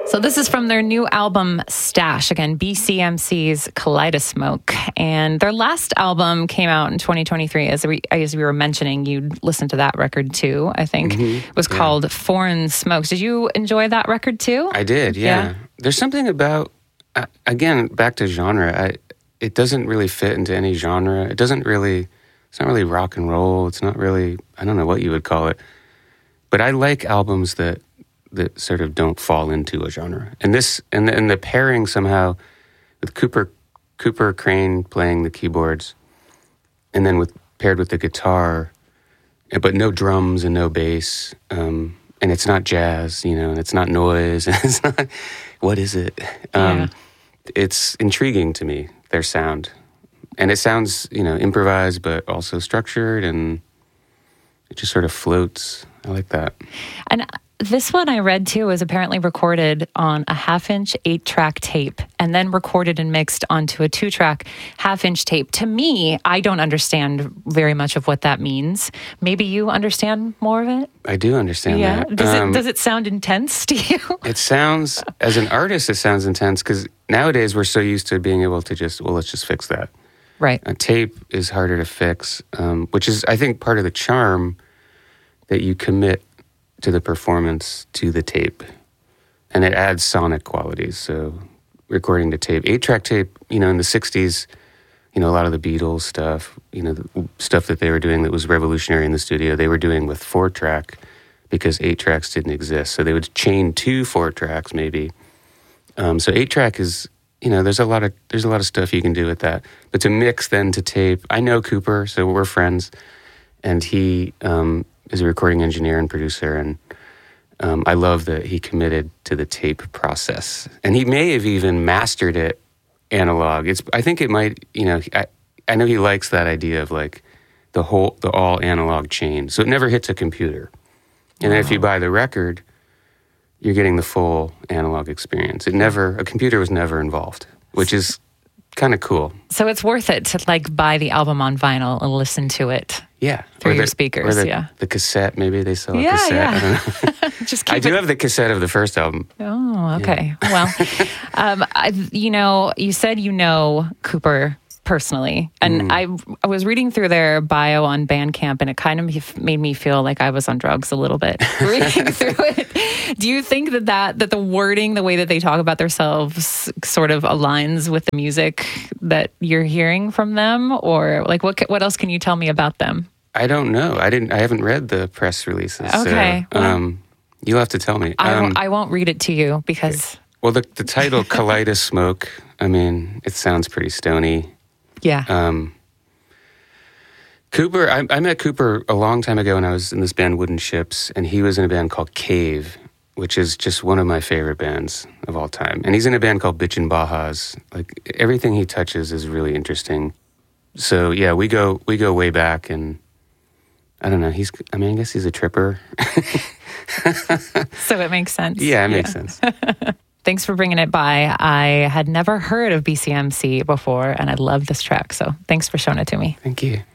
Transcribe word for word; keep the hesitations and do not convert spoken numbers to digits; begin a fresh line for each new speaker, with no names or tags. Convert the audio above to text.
So this is from their new album, Stash. Again, B C M C's Kaleidosmoke. And their last album came out in twenty twenty-three. As we, as we were mentioning, you listened to that record too, I think. Mm-hmm. It was yeah. called Foreign Smokes. Did you enjoy that record too?
I did, yeah. yeah. There's something about, uh, again, back to genre. I, it doesn't really fit into any genre. It doesn't really, it's not really rock and roll. It's not really, I don't know what you would call it. But I like albums that that sort of don't fall into a genre. And this, and the, and the pairing somehow with Cooper Cooper Crane playing the keyboards, and then with paired with the guitar, but no drums and no bass, um, and it's not jazz, you know, and it's not noise, and it's not, what is it? Um, yeah. It's intriguing to me, their sound. And it sounds, you know, improvised, but also structured, and it just sort of floats. I like that.
And this one I read too was apparently recorded on a half-inch eight-track tape and then recorded and mixed onto a two-track half-inch tape. To me, I don't understand very much of what that means. Maybe you understand more of it?
I do understand
yeah.
that.
Does
um,
it does it sound intense to you?
It sounds, as an artist, it sounds intense because nowadays we're so used to being able to just, well, let's just fix that.
Right.
A tape is harder to fix, um, which is, I think, part of the charm that you commit to the performance, to the tape. And it adds sonic qualities. So recording to tape, eight-track tape, you know, in the sixties, you know, a lot of the Beatles stuff, you know, the stuff that they were doing that was revolutionary in the studio, they were doing with four-track because eight tracks didn't exist. So they would chain two four tracks maybe. Um, so eight-track is, you know, there's a lot of there's a lot of stuff you can do with that. But to mix then to tape, I know Cooper, so we're friends, and he um, is a recording engineer and producer, and um, I love that he committed to the tape process. And he may have even mastered it analog. It's I think it might, you know, I, I know he likes that idea of like the whole, the all analog chain. So it never hits a computer. And wow. Then if you buy the record, you're getting the full analog experience. It never, a computer was never involved, which is kind of cool.
So it's worth it to like buy the album on vinyl and listen to it.
Yeah.
Through
or
your
the,
speakers,
or the,
yeah.
The cassette, maybe they sell a
yeah,
cassette.
Yeah.
I don't know.
Just keep
I do
it.
have the cassette of the first album.
Oh, okay. Yeah. Well, um, I, you know, you said you know Cooper personally, and mm. I, I was reading through their bio on Bandcamp, and it kind of made me feel like I was on drugs a little bit reading through it. Do you think that, that that the wording, the way that they talk about themselves, sort of aligns with the music that you're hearing from them, or like what what else can you tell me about them?
I don't know. I didn't. I haven't read the press releases.
Okay,
so,
well,
um, you'll have to tell me.
I,
um,
won't, I won't read it to you because.
Well, the the title Kaleidosmoke. I mean, it sounds pretty stony.
Yeah.
Um, Cooper, I, I met Cooper a long time ago when I was in this band Wooden Ships, and he was in a band called Cave, which is just one of my favorite bands of all time. And he's in a band called Bitchin' Bajas. Like, everything he touches is really interesting. So, yeah, we go we go way back, and I don't know, he's, I mean, I guess he's a tripper.
So it makes sense.
Yeah, it makes yeah. sense.
Thanks for bringing it by. I had never heard of B C M C before, and I love this track. So thanks for showing it to me.
Thank you.